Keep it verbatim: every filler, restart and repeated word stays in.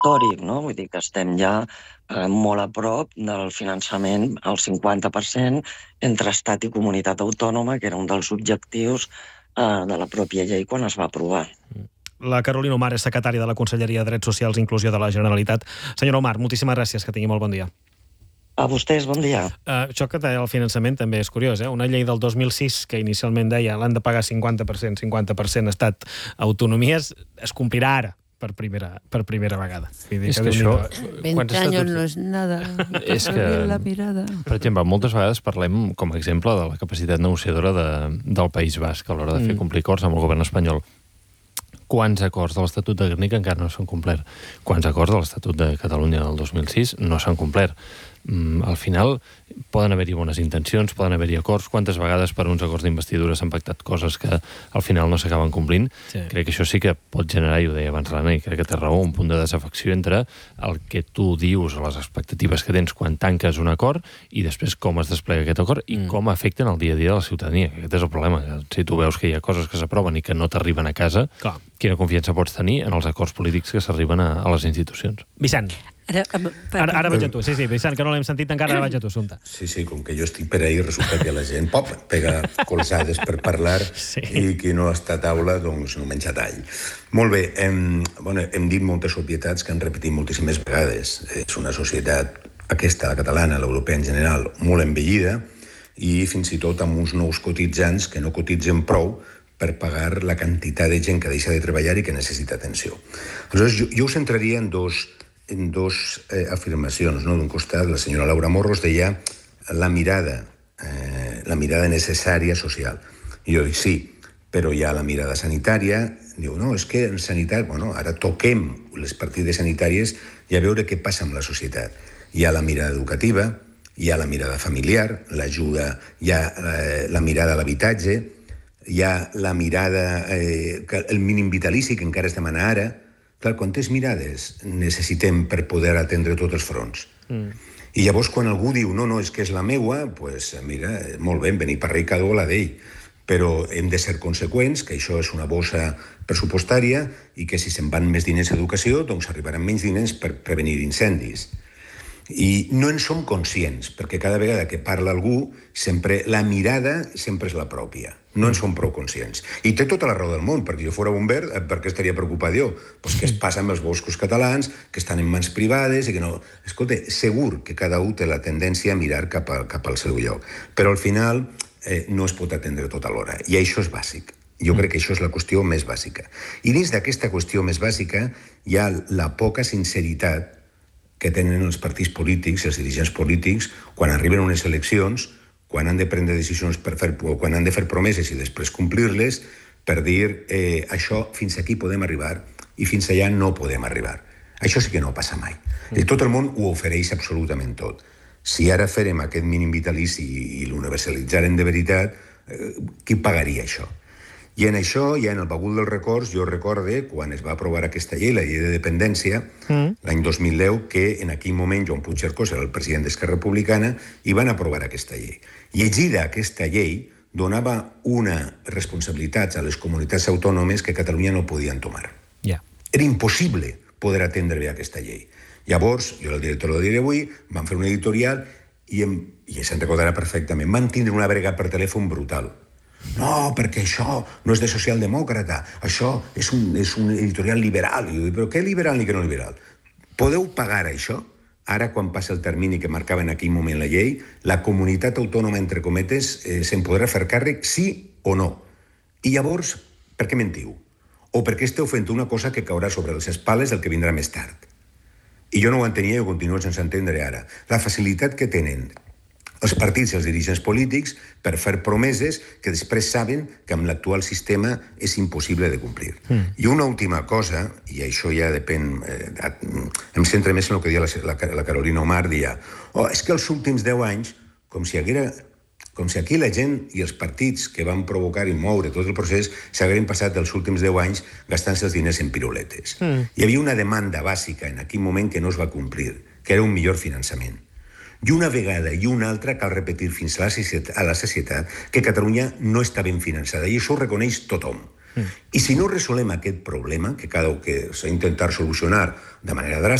històric, no? Vull dir que estem ja eh, molt a prop del finançament al cinquanta per cent entre Estat i comunitat autònoma, que era un dels objectius eh, de la pròpia llei quan es va aprovar. La Carolina Omar és secretària de la Conselleria de Drets Socials i Inclusió de la Generalitat. Senyora Omar, moltíssimes gràcies, que tingui molt bon dia. A vostès, bon dia. Uh, això que deia el finançament també és curiós, eh? Una llei del dos mil sis que inicialment deia l'han de pagar cinquanta per cent, cinquanta per cent Estat, autonomies, es complirà ara per primera, per primera vegada. És que això... veinte anys no és nada. És que, la mirada. per exemple, moltes vegades parlem, com a exemple, de la capacitat negociadora de, del País Basc a l'hora de fer complir acords amb el govern espanyol. Quants acords de l'Estatut de Gernika encara no s'han complert? Quants acords de l'Estatut de Catalunya del dos mil sis no s'han complert? Mm, al final poden haver-hi bones intencions, poden haver-hi acords. Quantes vegades per uns acords d'investidura s'han pactat coses que al final no s'acaben complint? Sí. Crec que això sí que pot generar, i ho deia abans l'Anna, i crec que té raó, un punt de desafecció entre el que tu dius, les expectatives que tens quan tanques un acord i després com es desplega aquest acord i mm. com afecten el dia a dia de la ciutadania. Aquest és el problema. Si tu veus que hi ha coses que s'aproven i que no t'arriben a casa, clar, quina confiança pots tenir en els acords polítics que s'arriben a, a les institucions? Vicent. Ara, ara, ara vaig a tu, sí, sí, Vicent, que no l'hem sentit encara, ara vaig a tu, Assumpta. Sí, sí, com que jo estic per ahir, resulta que la gent pop, pega colzades per parlar sí. i qui no està a taula, doncs no menja tall. Molt bé, hem, bueno, hem dit moltes obvietats que han repetit moltíssimes vegades. És una societat, aquesta, la catalana, l'europea en general, molt envellida i fins i tot amb uns nous cotitzants que no cotitzen prou per pagar la quantitat de gent que deixa de treballar i que necessita atenció. Aleshores, jo, jo ho centraria en dos en dos eh, afirmacions. No? D'un costat, la senyora Laura Morros deia la mirada, eh, la mirada necessària social. I jo dic, sí, però hi ha la mirada sanitària. Diu, no, és que en sanitat, bueno, ara toquem les partides sanitàries i a veure què passa amb la societat. Hi ha la mirada educativa, hi ha la mirada familiar, l'ajuda, hi ha eh, la mirada a l'habitatge, hi ha la mirada, eh, el mínim vitalici que encara es demana ara. Clar, quantes mirades necessitem per poder atendre tots els fronts? Mm. I llavors, quan algú diu, no, no, és que és la meua, doncs, pues, mira, molt bé, venir per rei cada la d'ell. Però hem de ser conseqüents, que això és una bossa pressupostària i que si se'n van més diners a educació, doncs arribaran menys diners per prevenir incendis. I no en som conscients, perquè cada vegada que parla algú, sempre la mirada sempre és la pròpia. No en som prou conscients. I té tota la raó del món, perquè si jo fora bomber, per què estaria preocupat jo? Pues què es passa amb els boscos catalans, que estan en mans privades i que no... Escolta, segur que cada un té la tendència a mirar cap, a, cap al seu lloc. Però al final eh, no es pot atendre tot alhora. I això és bàsic. Jo crec que això és la qüestió més bàsica. I dins d'aquesta qüestió més bàsica hi ha la poca sinceritat que tenen els partits polítics, els dirigents polítics, quan arriben unes eleccions, quan han de prendre decisions per fer, o quan han de fer promeses i després complir-les, per dir eh, això fins aquí podem arribar i fins allà no podem arribar. Això sí que no passa mai. Mm. Tot el món ho ofereix absolutament tot. Si ara farem aquest mínim vitalici i l'universalitzarem de veritat, eh, qui pagaria això? I en això, ja en el bagul dels records, jo recorde, quan es va aprovar aquesta llei, la llei de dependència, mm. l'any dos mil deu, que en aquell moment Joan Puigcercós era el president d'Esquerra Republicana, i van aprovar aquesta llei. Llegida aquesta llei, donava una responsabilitat a les comunitats autònomes que Catalunya no podien tomar. Yeah. Era impossible poder atendre bé aquesta llei. Llavors, jo el director ho diré avui, vam fer un editorial i, em, i se'n recordarà perfectament, van tindre una brega per telèfon brutal. No, perquè això no és de socialdemòcrata, això és un, és un editorial liberal. I jo dic, però què liberal ni què no liberal? Podeu pagar això? Ara, quan passa el termini que marcava en aquell moment la llei, la comunitat autònoma, entre cometes, eh, se'n podrà fer càrrec sí o no. I llavors, per què mentiu? O per què esteu fent una cosa que caurà sobre les espales del que vindrà més tard? I jo no ho entenia i ho continuo sense entendre ara. La facilitat que tenen els partits i els dirigents polítics per fer promeses que després saben que amb l'actual sistema és impossible de complir. Mm. I una última cosa, i això ja depèn, eh, em centre més en el que deia la, la, la Carolina Omar, deia, oh, és que els últims deu anys, com si haguera, com si aquí la gent i els partits que van provocar i moure tot el procés s'hagueren passat els últims deu anys gastant-se els diners en piruletes. Mm. Hi havia una demanda bàsica en aquell moment que no es va complir, que era un millor finançament. I una vegada i una altra cal repetir fins a la societat, a la societat que Catalunya no està ben finançada, i això ho reconeix tothom. Mm. I si no resolem aquest problema, que cada que s'ha d'intentar solucionar de manera dràstica,